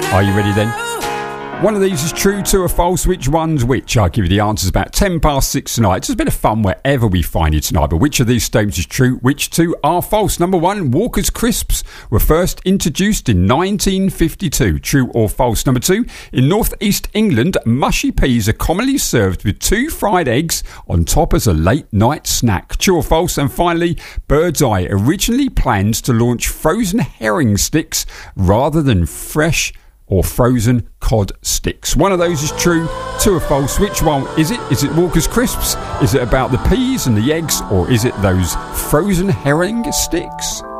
Are you ready then? One of these is true, two are false. Which one's which? I'll give you the answers about 10 past 6 tonight. It's a bit of fun wherever we find you tonight. But which of these statements is true? Which two are false? Number one, Walker's Crisps were first introduced in 1952. True or false? Number two, in North East England, mushy peas are commonly served with 2 fried eggs on top as a late night snack. True or false? And finally, Bird's Eye originally planned to launch frozen herring sticks rather than fresh or frozen cod sticks. One of those is true, two are false. Which one is it? Is it Walker's Crisps? Is it about the peas and the eggs? Or is it those frozen herring sticks?